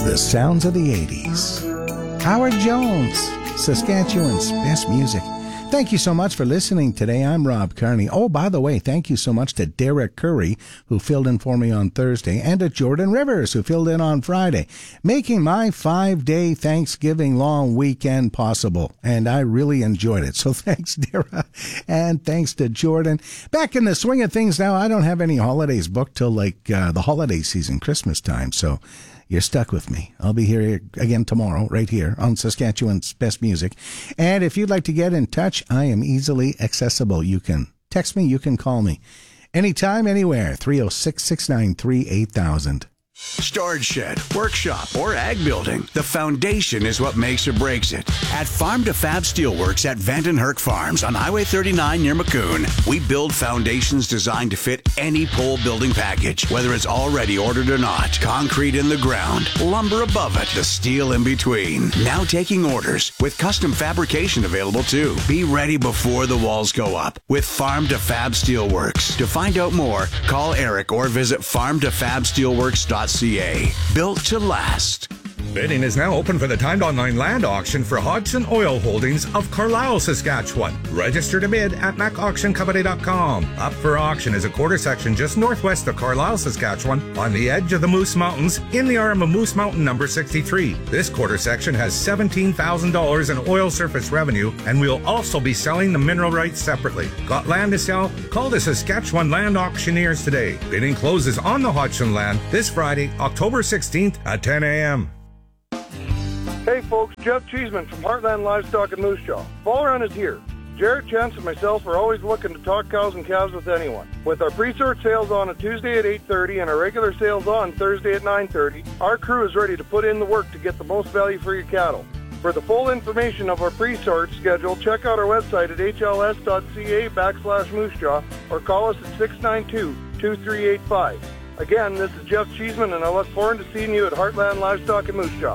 The sounds of the 80s. Howard Jones, Saskatchewan's best music. Thank you so much for listening today. I'm Rob Carney. Oh, by the way, thank you so much to Derek Curry, who filled in for me on Thursday, and to Jordan Rivers, who filled in on Friday, making my 5-day Thanksgiving long weekend possible. And I really enjoyed it. So thanks, Dara, and thanks to Jordan. Back in the swing of things now. I don't have any holidays booked till the holiday season, Christmas time. So you're stuck with me. I'll be here again tomorrow, right here on Saskatchewan's Best Music. And if you'd like to get in touch, I am easily accessible. You can text me, you can call me. Anytime, anywhere, 306-693-8000. Storage shed, workshop, or ag building, the foundation is what makes or breaks it. At Farm to Fab Steelworks at Vandenherk Farms on Highway 39 near Maccoon, we build foundations designed to fit any pole building package, whether it's already ordered or not. Concrete in the ground, lumber above it, the steel in between. Now taking orders with custom fabrication available too. Be ready before the walls go up with Farm to Fab Steelworks. To find out more, call Eric or visit farmtofabsteelworks.ca. Built to last. Bidding is now open for the timed online land auction for Hodgson Oil Holdings of Carlisle, Saskatchewan. Register to bid at macauctioncompany.com. Up for auction is a quarter section just northwest of Carlisle, Saskatchewan, on the edge of the Moose Mountains, in the arm of Moose Mountain number 63. This quarter section has $17,000 in oil surface revenue, and we'll also be selling the mineral rights separately. Got land to sell? Call the Saskatchewan Land Auctioneers today. Bidding closes on the Hodgson land this Friday, October 16th at 10 a.m. Hey folks, Jeff Cheeseman from Heartland Livestock in Moose Jaw. Fall Run is here. Jared, Chance, and myself are always looking to talk cows and calves with anyone. With our pre-sort sales on a Tuesday at 8:30 and our regular sales on Thursday at 9:30, our crew is ready to put in the work to get the most value for your cattle. For the full information of our pre-sort schedule, check out our website at hls.ca/Moose Jaw or call us at 692-2385. Again, this is Jeff Cheeseman, and I look forward to seeing you at Heartland Livestock in Moose Jaw.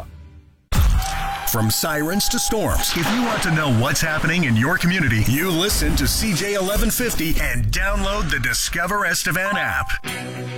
From sirens to storms, if you want to know what's happening in your community, you listen to CJ 1150 and download the Discover Estevan app.